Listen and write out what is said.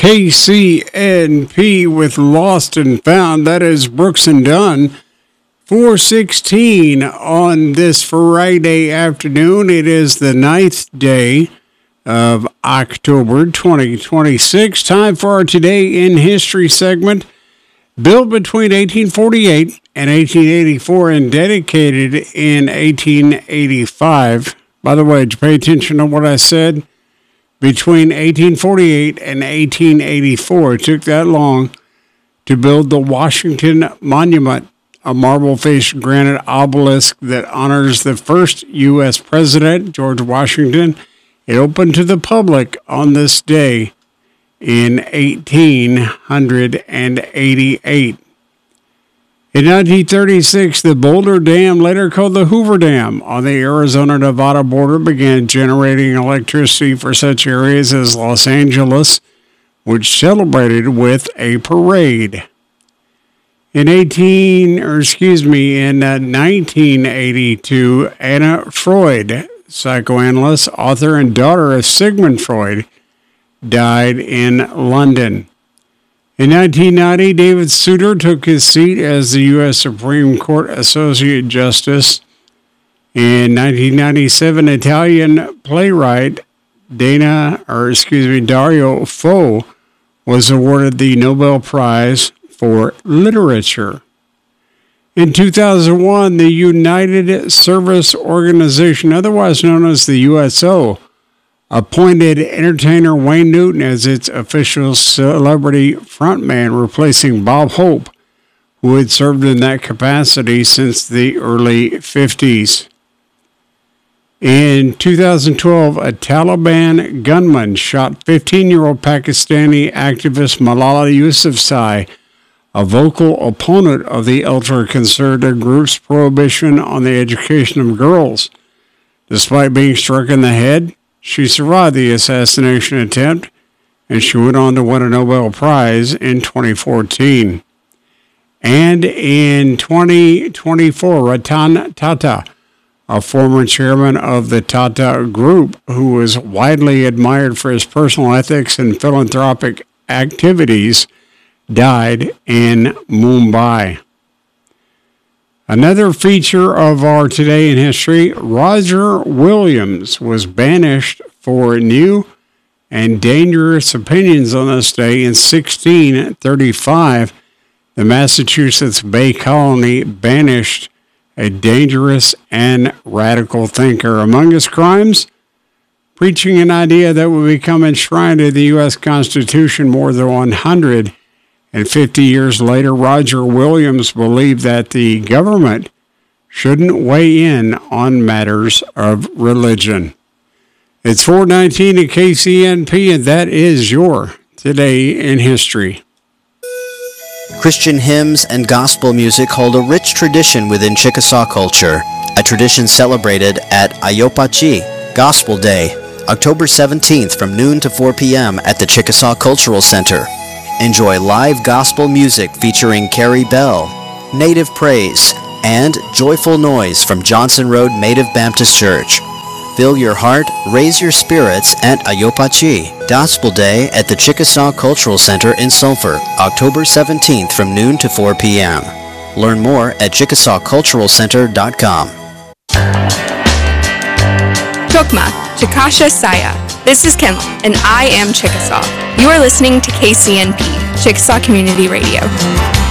KCNP with Lost and Found. That is Brooks and Dunn. 4:16 on this Friday afternoon. It is the 9th day of October 2026. Time for our Today in History segment. Built between 1848 and 1884 and dedicated in 1885. By the way, did you pay attention to what I said? Between 1848 and 1884. It took that long to build the Washington Monument, a marble-faced granite obelisk that honors the first U.S. president, George Washington. It opened to the public on this day in 1888. In 1936, the Boulder Dam, later called the Hoover Dam, on the Arizona-Nevada border began generating electricity for such areas as Los Angeles, which celebrated with a parade. In 1982, Anna Freud, psychoanalyst, author, and daughter of Sigmund Freud, died in London. In 1990, David Souter took his seat as the U.S. Supreme Court Associate Justice. In 1997, Italian playwright Dario Fo was awarded the Nobel Prize for Literature. In 2001, the United Service Organization, otherwise known as the USO, appointed entertainer Wayne Newton as its official celebrity frontman, replacing Bob Hope, who had served in that capacity since the early 50s. In 2012, a Taliban gunman shot 15-year-old Pakistani activist Malala Yousafzai, a vocal opponent of the ultra-conservative group's prohibition on the education of girls. Despite being struck in the head, she survived the assassination attempt, and she went on to win a Nobel Prize in 2014. And in 2024, Ratan Tata, a former chairman of the Tata Group, who was widely admired for his personal ethics and philanthropic activities, died in Mumbai. Another feature of our Today in History, Roger Williams was banished for new and dangerous opinions on this day in 1635. The Massachusetts Bay Colony banished a dangerous and radical thinker. Among his crimes, preaching an idea that would become enshrined in the U.S. Constitution more than 150 years later. Roger Williams believed that the government shouldn't weigh in on matters of religion. It's 4:19 at KCNP, and that is your Today in History. Christian hymns and gospel music hold a rich tradition within Chickasaw culture, a tradition celebrated at Ayopachi Gospel Day, October 17th from noon to 4 p.m. at the Chickasaw Cultural Center. Enjoy live gospel music featuring Carrie Bell, Native Praise, and Joyful Noise from Johnson Road Native Baptist Church. Fill your heart, raise your spirits at Ayopachi Gospel Day at the Chickasaw Cultural Center in Sulphur, October 17th from noon to 4 p.m. Learn more at chickasawculturalcenter.com. Chokma, Chikasha Saya. This is Kenla, and I am Chickasaw. You are listening to KCNP, Chickasaw Community Radio.